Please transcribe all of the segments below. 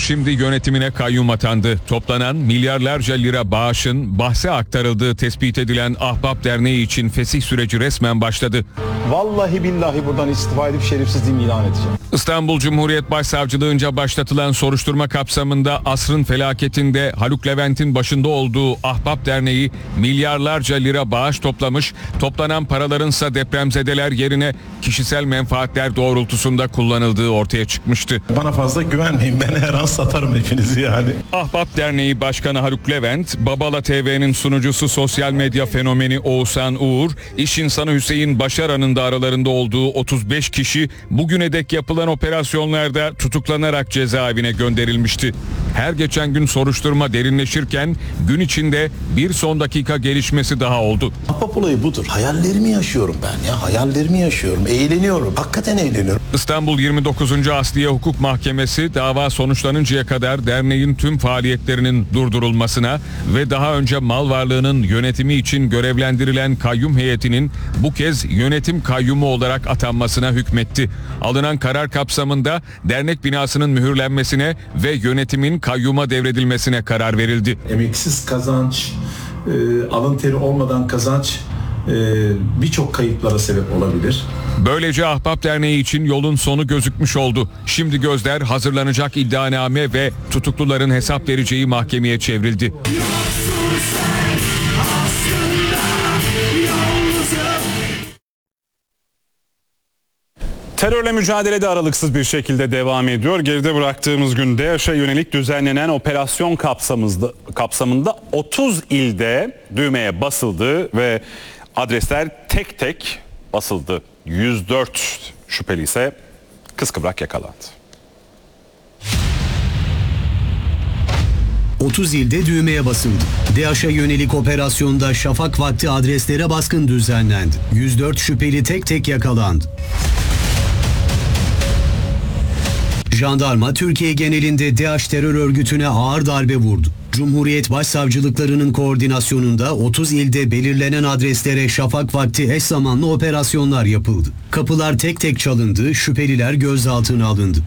şimdi yönetimine kayyum atandı. Toplanan milyarlarca lira bağışın bahse aktarıldığı tespit edilen Ahbap Derneği için fesih süreci resmen başladı. Vallahi billahi buradan istifa edip şerefsizliğimi ilan edeceğim. İstanbul Cumhuriyet Başsavcılığınca başlatılan soruşturma kapsamında asrın felaketinde Haluk Levent'in başında olduğu Ahbap Derneği milyarlarca lira bağış toplamış, toplanan paralarınsa depremzedeler yerine kişisel menfaatler doğrultusunda kullanıldığı ortaya çıkmıştı. Bana fazla güvenmeyin, ben her an satarım hepinizi yani. Ahbap Derneği Başkanı Haluk Levent, Babala TV'nin sunucusu sosyal medya fenomeni Oğuzhan Uğur, iş insanı Hüseyin Başaran'ın da aralarında olduğu 35 kişi bugüne dek yapılan operasyonlarda tutuklanarak cezaevine gönderilmişti. Her geçen gün soruşturma derinleşirken gün içinde bir son dakika gelişmesi daha oldu. Ahbap olayı budur. Hayallerimi yaşıyorum ben ya. Hayallerimi yaşıyorum. Eğleniyorum. Hakikaten eğleniyorum. İstanbul 29. Asliye Hukuk Mahkemesi dava sonuçlanıncaya kadar derneğin tüm faaliyetlerinin durdurulmasına ve daha önce mal varlığının yönetimi için görevlendirilen kayyum heyetinin bu kez yönetim kayyumu olarak atanmasına hükmetti. Alınan karar kapsamında dernek binasının mühürlenmesine ve yönetimin kayyuma devredilmesine karar verildi. Emeksiz kazanç, alın teri olmadan kazanç birçok kayıplara sebep olabilir. Böylece Ahbap Derneği için yolun sonu gözükmüş oldu. Şimdi gözler hazırlanacak iddianame ve tutukluların hesap vereceği mahkemeye çevrildi. Terörle mücadele de aralıksız bir şekilde devam ediyor. Geride bıraktığımız gün DAEŞ'e yönelik düzenlenen operasyon kapsamında 30 ilde düğmeye basıldı ve adresler tek tek basıldı. 104 şüpheli ise kıskıvrak yakalandı. 30 ilde düğmeye basıldı. DAEŞ'e yönelik operasyonda şafak vakti adreslere baskın düzenlendi. 104 şüpheli tek tek yakalandı. Jandarma Türkiye genelinde DAEŞ terör örgütüne ağır darbe vurdu. Cumhuriyet Başsavcılıklarının koordinasyonunda 30 ilde belirlenen adreslere şafak vakti eş zamanlı operasyonlar yapıldı. Kapılar tek tek çalındı, şüpheliler gözaltına alındı.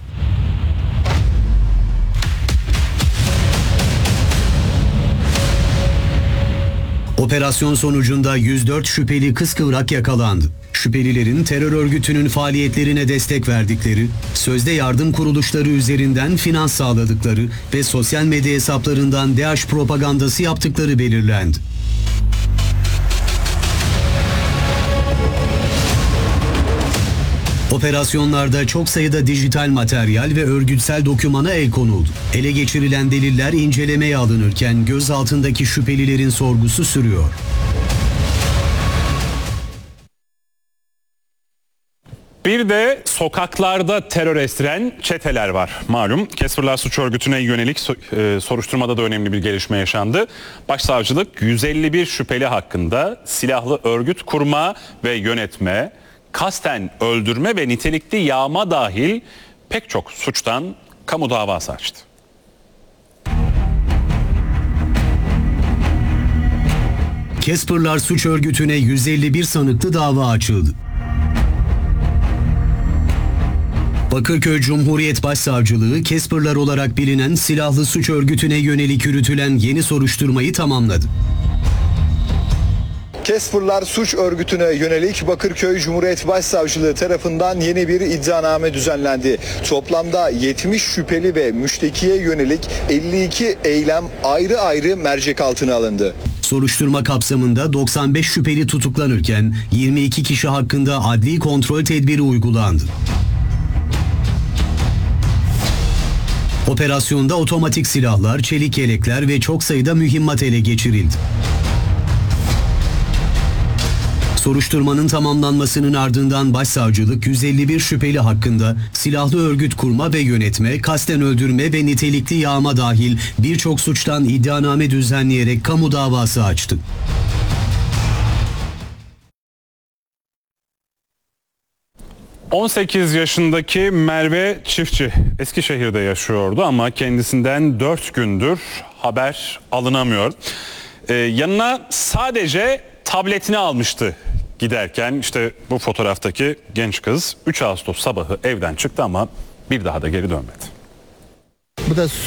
Operasyon sonucunda 104 şüpheli kıskıvrak yakalandı. Şüphelilerin terör örgütünün faaliyetlerine destek verdikleri, sözde yardım kuruluşları üzerinden finans sağladıkları ve sosyal medya hesaplarından DAEŞ propagandası yaptıkları belirlendi. Operasyonlarda çok sayıda dijital materyal ve örgütsel dokümana el konuldu. Ele geçirilen deliller incelemeye alınırken gözaltındaki şüphelilerin sorgusu sürüyor. Bir de sokaklarda terör estiren çeteler var. Malum Casper'lar suç örgütüne yönelik soruşturmada da önemli bir gelişme yaşandı. Başsavcılık 151 şüpheli hakkında silahlı örgüt kurma ve yönetme, kasten öldürme ve nitelikli yağma dahil pek çok suçtan kamu davası açtı. Casper'lar suç örgütüne 151 sanıklı dava açıldı. Bakırköy Cumhuriyet Başsavcılığı, Casper'lar olarak bilinen silahlı suç örgütüne yönelik yürütülen yeni soruşturmayı tamamladı. Casper'lar suç örgütüne yönelik Bakırköy Cumhuriyet Başsavcılığı tarafından yeni bir iddianame düzenlendi. Toplamda 70 şüpheli ve müştekiye yönelik 52 eylem ayrı ayrı mercek altına alındı. Soruşturma kapsamında 95 şüpheli tutuklanırken 22 kişi hakkında adli kontrol tedbiri uygulandı. Operasyonda otomatik silahlar, çelik yelekler ve çok sayıda mühimmat ele geçirildi. Soruşturmanın tamamlanmasının ardından Başsavcılık 151 şüpheli hakkında silahlı örgüt kurma ve yönetme, kasten öldürme ve nitelikli yağma dahil birçok suçtan iddianame düzenleyerek kamu davası açtı. ...18 yaşındaki Merve Çiftçi Eskişehir'de yaşıyordu ama kendisinden 4 gündür haber alınamıyor. Yanına sadece tabletini almıştı giderken. İşte bu fotoğraftaki genç kız 3 Ağustos sabahı evden çıktı ama bir daha da geri dönmedi. Bu da